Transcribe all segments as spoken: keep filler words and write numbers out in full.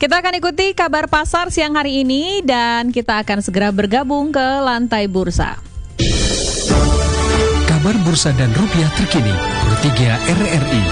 Kita akan ikuti kabar pasar siang hari ini dan kita akan segera bergabung ke lantai bursa. Kabar bursa dan rupiah terkini, Pro tiga R R I.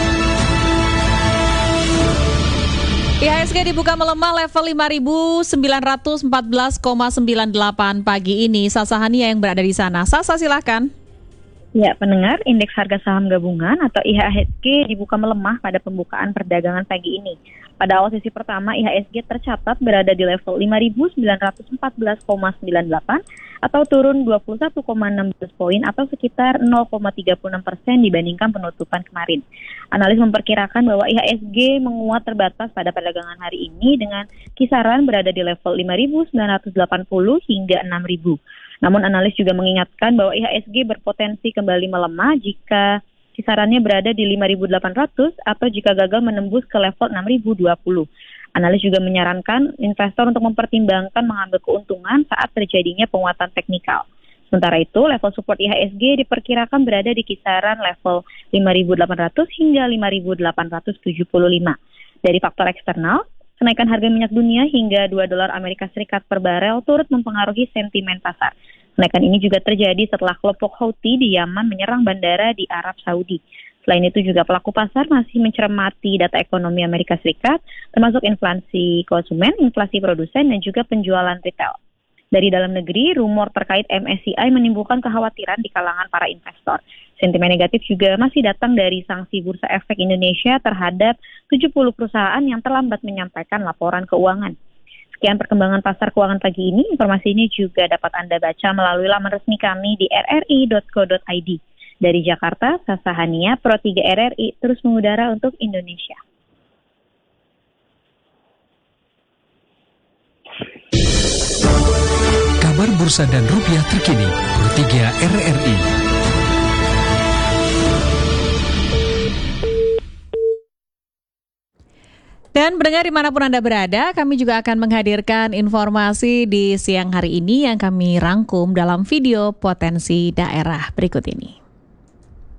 I H S G dibuka melemah level lima ribu sembilan ratus empat belas koma sembilan delapan pagi ini. Sasa Hania yang berada di sana. Sasa, silakan. Ya, pendengar, indeks harga saham gabungan atau I H S G dibuka melemah pada pembukaan perdagangan pagi ini. Pada awal sesi pertama, I H S G tercatat berada di level lima ribu sembilan ratus empat belas koma sembilan delapan atau turun dua puluh satu koma enam belas poin atau sekitar nol koma tiga puluh enam persen dibandingkan penutupan kemarin. Analis memperkirakan bahwa I H S G menguat terbatas pada perdagangan hari ini dengan kisaran berada di level lima ribu sembilan ratus delapan puluh hingga enam ribu. Namun analis juga mengingatkan bahwa I H S G berpotensi kembali melemah jika kisarannya berada di lima ribu delapan ratus atau jika gagal menembus ke level enam ribu dua puluh. Analis juga menyarankan investor untuk mempertimbangkan mengambil keuntungan saat terjadinya penguatan teknikal. Sementara itu, level support I H S G diperkirakan berada di kisaran level lima ribu delapan ratus hingga lima ribu delapan ratus tujuh puluh lima. Dari faktor eksternal, kenaikan harga minyak dunia hingga dua dolar Amerika Serikat per barel turut mempengaruhi sentimen pasar. Kenaikan ini juga terjadi setelah kelompok Houthi di Yaman menyerang bandara di Arab Saudi. Selain itu juga pelaku pasar masih mencermati data ekonomi Amerika Serikat, termasuk inflasi konsumen, inflasi produsen, dan juga penjualan retail. Dari dalam negeri, rumor terkait M S C I menimbulkan kekhawatiran di kalangan para investor. Sentimen negatif juga masih datang dari sanksi Bursa Efek Indonesia terhadap tujuh puluh perusahaan yang terlambat menyampaikan laporan keuangan. Sekian perkembangan pasar keuangan pagi ini. Informasi ini juga dapat Anda baca melalui laman resmi kami di r r i dot co dot i d. Dari Jakarta, Sasa Hania, Pro tiga R R I, terus mengudara untuk Indonesia. Kabar bursa dan rupiah terkini, Pro tiga R R I. Dan pendengar dimanapun Anda berada, kami juga akan menghadirkan informasi di siang hari ini yang kami rangkum dalam video potensi daerah berikut ini.